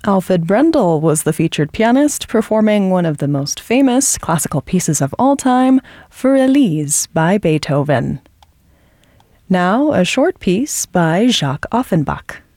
Alfred Brendel was the featured pianist, performing one of the most famous classical pieces of all time, Für Elise by Beethoven. Now, a short piece by Jacques Offenbach.